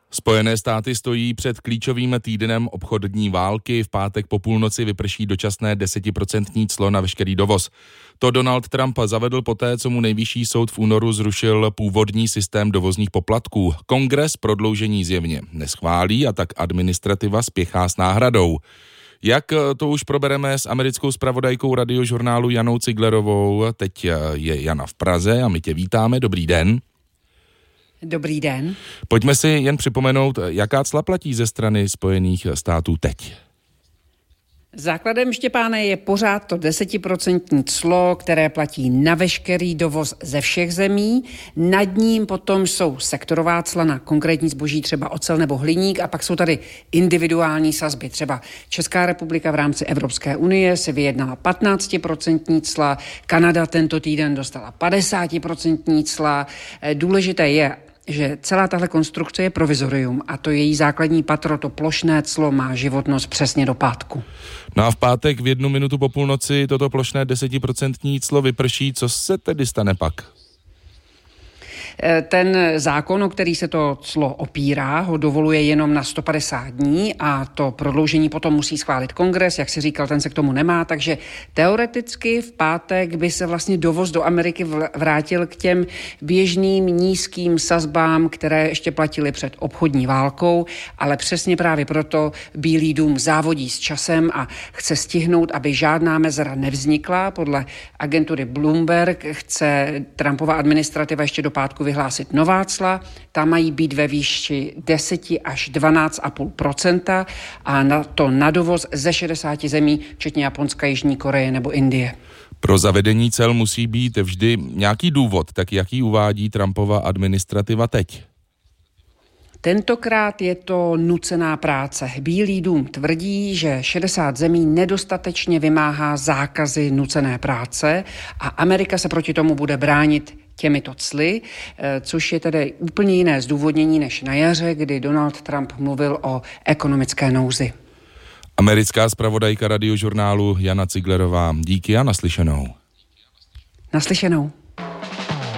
Spojené státy stojí před klíčovým týdnem obchodní války. V pátek po půlnoci vyprší dočasné 10% clo na veškerý dovoz. To Donald Trump zavedl poté, co mu nejvyšší soud v únoru zrušil původní systém dovozních poplatků. Kongres prodloužení zjevně neschválí a tak administrativa spěchá s náhradou. Jak to už probereme s americkou zpravodajkou Radiožurnálu Janou Ciglerovou. Teď je Jana v Praze a my tě vítáme. Dobrý den. Dobrý den. Pojďme si jen připomenout, jaká cla platí ze strany Spojených států teď. Základem, Štěpáne, je pořád to 10% clo, které platí na veškerý dovoz ze všech zemí. Nad ním potom jsou sektorová cla na konkrétní zboží, třeba ocel nebo hliník, a pak jsou tady individuální sazby. Třeba Česká republika v rámci Evropské unie si vyjednala 15% cla, Kanada tento týden dostala 50% cla. Důležité je, že celá tahle konstrukce je provizorium a to její základní patro, to plošné clo, má životnost přesně do pátku. No a v pátek v 1 minutu po půlnoci toto plošné 10% clo vyprší. Co se tedy stane pak? Ten zákon, o který se to clo opírá, ho dovoluje jenom na 150 dní a to prodloužení potom musí schválit kongres, jak si říkal, ten se k tomu nemá, takže teoreticky v pátek by se vlastně dovoz do Ameriky vrátil k těm běžným nízkým sazbám, které ještě platily před obchodní válkou, ale přesně právě proto Bílý dům závodí s časem a chce stihnout, aby žádná mezera nevznikla. Podle agentury Bloomberg chce Trumpova administrativa ještě do pátku vyhlásit nová cla, ta mají být ve výši 10 až 12,5% a na dovoz ze 60 zemí, včetně Japonska, Jižní Koreje nebo Indie. Pro zavedení cel musí být vždy nějaký důvod, tak jaký uvádí Trumpova administrativa teď? Tentokrát je to nucená práce. Bílý dům tvrdí, že 60 zemí nedostatečně vymáhá zákazy nucené práce a Amerika se proti tomu bude bránit těmito cly, což je tedy úplně jiné zdůvodnění než na jaře, kdy Donald Trump mluvil o ekonomické nouzi. Americká zpravodajka Radiožurnálu Jana Ciglerová. Díky a naslyšenou. Naslyšenou.